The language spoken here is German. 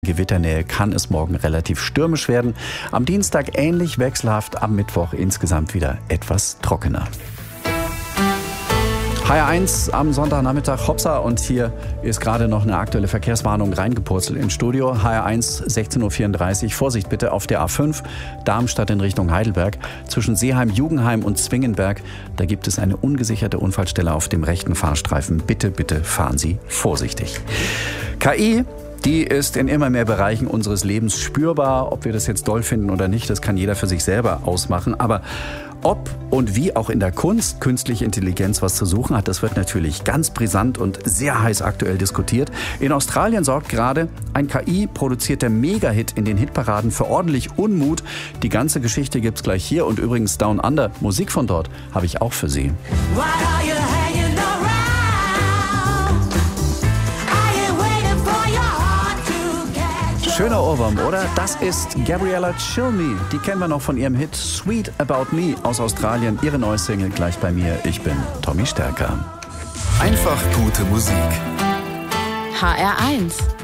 Gewitternähe kann es morgen relativ stürmisch werden. Am Dienstag ähnlich wechselhaft, am Mittwoch insgesamt wieder etwas trockener. HR1 am Sonntagnachmittag, Hopsa, und hier ist gerade noch eine aktuelle Verkehrswarnung reingepurzelt ins Studio. HR1, 16.34 Uhr, Vorsicht bitte auf der A5, Darmstadt in Richtung Heidelberg. Zwischen Seeheim, Jugenheim und Zwingenberg, da gibt es eine ungesicherte Unfallstelle auf dem rechten Fahrstreifen. Bitte, bitte fahren Sie vorsichtig. KI, die ist in immer mehr Bereichen unseres Lebens spürbar. Ob wir das jetzt doll finden oder nicht, das kann jeder für sich selber ausmachen. Aber ob und wie auch in der Kunst künstliche Intelligenz was zu suchen hat, das wird natürlich ganz brisant und sehr heiß aktuell diskutiert. In Australien sorgt gerade ein KI-produzierter Mega-Hit in den Hitparaden für ordentlich Unmut. Die ganze Geschichte gibt's gleich hier, und übrigens Down Under, Musik von dort, habe ich auch für Sie. Schöner Ohrwurm, oder? Das ist Gabriella Cilmi. Die kennen wir noch von ihrem Hit Sweet About Me aus Australien. Ihre neue Single gleich bei mir. Ich bin Tommy Stärker. Einfach gute Musik. HR1